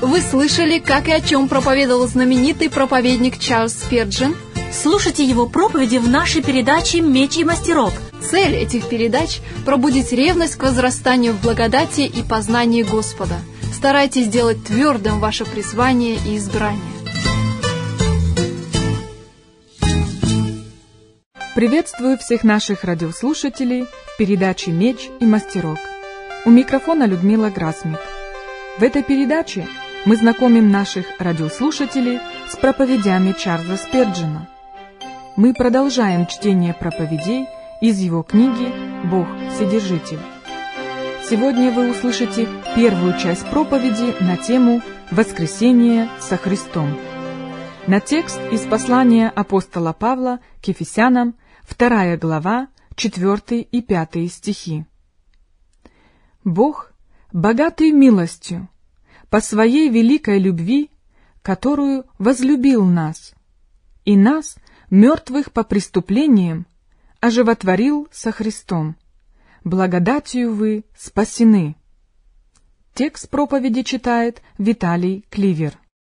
Вы слышали, как и о чем проповедовал знаменитый проповедник Чарльз Спирджин? Слушайте его проповеди в нашей передаче «Меч и мастерок». Цель этих передач – пробудить ревность к возрастанию в благодати и познании Господа. Старайтесь сделать твердым ваше призвание и избрание. Приветствую всех наших радиослушателей в передаче «Меч и мастерок». У микрофона Людмила Грасмик. В этой передаче мы знакомим наших радиослушателей с проповедями Чарльза Спирджина. Мы продолжаем чтение проповедей из его книги «Бог Вседержитель». Сегодня вы услышите первую часть проповеди на тему «Воскресение со Христом». На текст из послания апостола Павла к Ефесянам, 2 глава, 4 и 5 стихи. «Бог, богатый милостью, по Своей великой любви, которую возлюбил нас, и нас, мертвых по преступлениям, оживотворил со Христом. Благодатью вы спасены». Текст проповеди читает Виталий Кливер.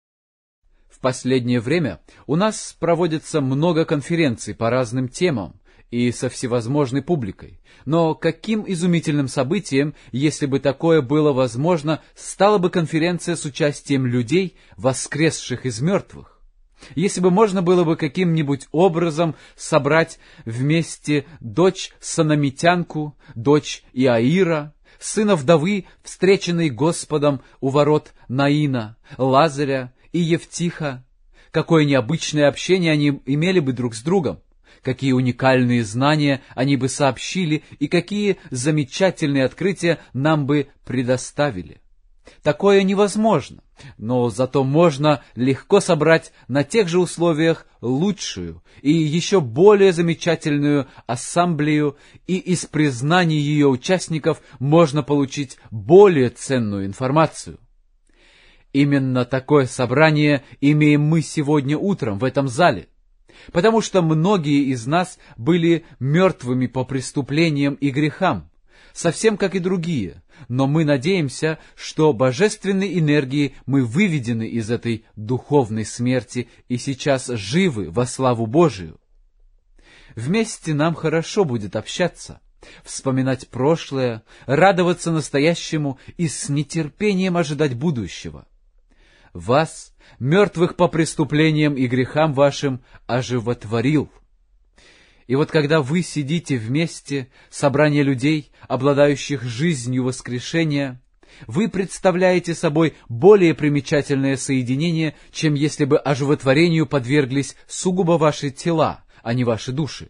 В последнее время у нас проводится много конференций по разным темам и со всевозможной публикой. Но каким изумительным событием, если бы такое было возможно, стала бы конференция с участием людей, воскресших из мертвых? Если бы можно было бы каким-нибудь образом собрать вместе дочь Санамитянку, дочь Иаира, сына вдовы, встреченной Господом у ворот Наина, Лазаря и Евтиха, какое необычное общение они имели бы друг с другом, какие уникальные знания они бы сообщили и какие замечательные открытия нам бы предоставили. Такое невозможно, но зато можно легко собрать на тех же условиях лучшую и еще более замечательную ассамблею, и из признаний ее участников можно получить более ценную информацию. Именно такое собрание имеем мы сегодня утром в этом зале, потому что многие из нас были мертвыми по преступлениям и грехам, совсем как и другие, но мы надеемся, что божественной энергией мы выведены из этой духовной смерти и сейчас живы во славу Божию. Вместе нам хорошо будет общаться, вспоминать прошлое, радоваться настоящему и с нетерпением ожидать будущего. Вас, мертвых по преступлениям и грехам вашим, оживотворил. И вот когда вы сидите вместе, собрание людей, обладающих жизнью воскрешения, вы представляете собой более примечательное соединение, чем если бы оживотворению подверглись сугубо ваши тела, а не ваши души.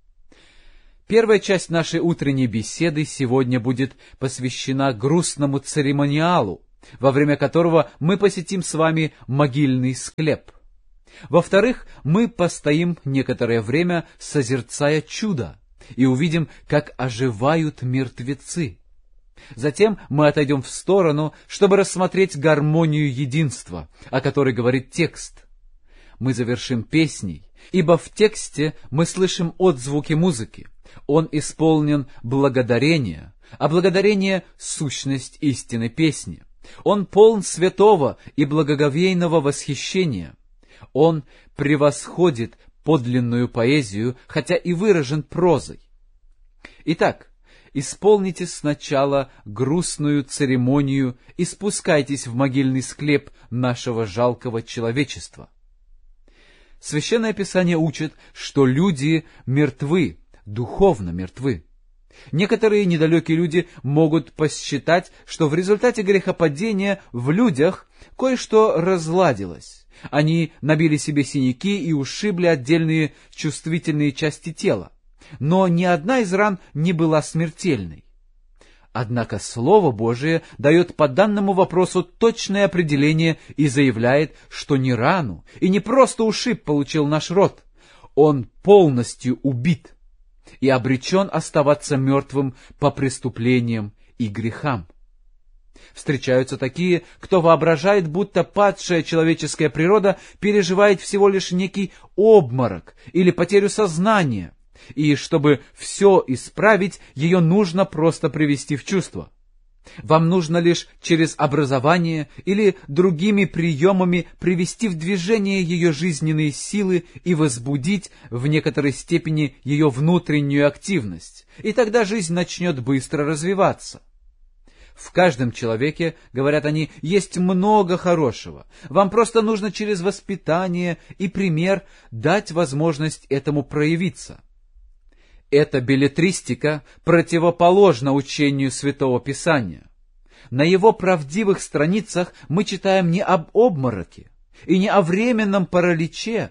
Первая часть нашей утренней беседы сегодня будет посвящена грустному церемониалу, во время которого мы посетим с вами могильный склеп. Во-вторых, мы постоим некоторое время, созерцая чудо, и увидим, как оживают мертвецы. Затем мы отойдем в сторону, чтобы рассмотреть гармонию единства, о которой говорит текст. Мы завершим песней, ибо в тексте мы слышим отзвуки музыки. Он исполнен благодарения, а благодарение — сущность истины песни. Он полн святого и благоговейного восхищения. Он превосходит подлинную поэзию, хотя и выражен прозой. Итак, исполните сначала грустную церемонию и спускайтесь в могильный склеп нашего жалкого человечества. Священное Писание учит, что люди мертвы, духовно мертвы. Некоторые недалекие люди могут посчитать, что в результате грехопадения в людях кое-что разладилось. Они набили себе синяки и ушибли отдельные чувствительные части тела. Но ни одна из ран не была смертельной. Однако Слово Божие дает по данному вопросу точное определение и заявляет, что не рану и не просто ушиб получил наш род. Он полностью убит и обречен оставаться мертвым по преступлениям и грехам. Встречаются такие, кто воображает, будто падшая человеческая природа переживает всего лишь некий обморок или потерю сознания, и чтобы все исправить, ее нужно просто привести в чувство. Вам нужно лишь через образование или другими приемами привести в движение ее жизненные силы и возбудить в некоторой степени ее внутреннюю активность, и тогда жизнь начнет быстро развиваться. В каждом человеке, говорят они, есть много хорошего. Вам просто нужно через воспитание и пример дать возможность этому проявиться. Эта беллетристика противоположна учению Святого Писания. На его правдивых страницах мы читаем не об обмороке и не о временном параличе,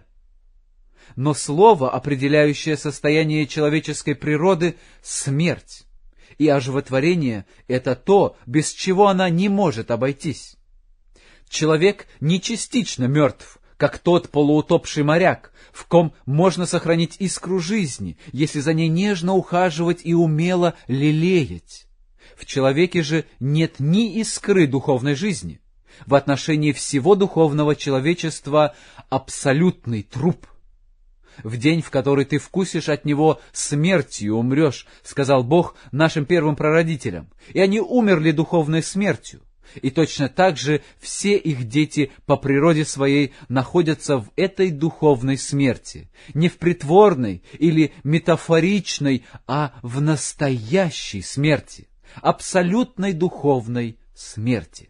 но слово, определяющее состояние человеческой природы, — смерть. И оживотворение — это то, без чего она не может обойтись. Человек не частично мертв, как тот полуутопший моряк, в ком можно сохранить искру жизни, если за ней нежно ухаживать и умело лелеять. В человеке же нет ни искры духовной жизни. В отношении всего духовного человечества абсолютный труп. «В день, в который ты вкусишь от него, смертью умрешь», — сказал Бог нашим первым прародителям, и они умерли духовной смертью. И точно так же все их дети по природе своей находятся в этой духовной смерти, не в притворной или метафоричной, а в настоящей смерти, абсолютной духовной смерти.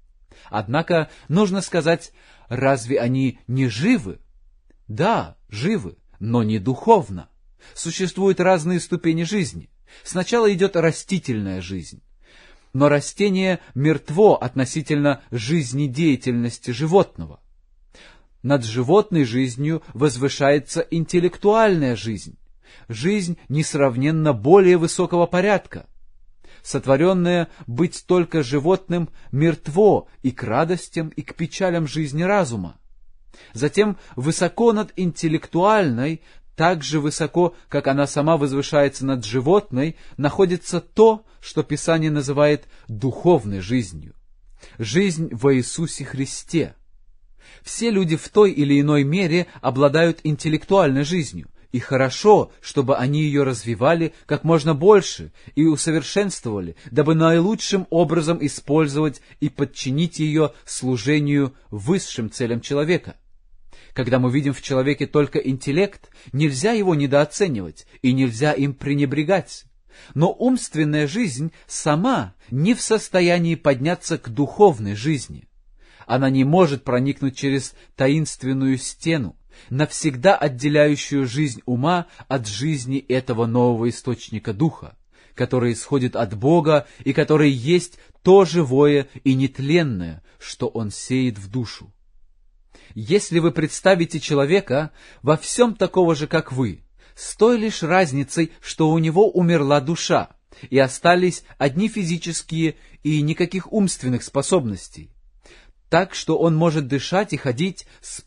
Однако нужно сказать, разве они не живы? Да, живы, но не духовно. Существуют разные ступени жизни. Сначала идет растительная жизнь. Но растение мертво относительно жизнедеятельности животного. Над животной жизнью возвышается интеллектуальная жизнь, жизнь несравненно более высокого порядка. Сотворенное быть только животным мертво и к радостям, и к печалям жизни разума. Затем высоко над интеллектуальной, так же высоко, как она сама возвышается над животной, находится то, что Писание называет духовной жизнью. Жизнь во Иисусе Христе. Все люди в той или иной мере обладают интеллектуальной жизнью, и хорошо, чтобы они ее развивали как можно больше и усовершенствовали, дабы наилучшим образом использовать и подчинить ее служению высшим целям человека. Когда мы видим в человеке только интеллект, нельзя его недооценивать и нельзя им пренебрегать. Но умственная жизнь сама не в состоянии подняться к духовной жизни. Она не может проникнуть через таинственную стену, навсегда отделяющую жизнь ума от жизни этого нового источника духа, который исходит от Бога и который есть то живое и нетленное, что Он сеет в душу. Если вы представите человека во всем такого же, как вы, с той лишь разницей, что у него умерла душа, и остались одни физические и никаких умственных способностей, так что он может дышать и ходить с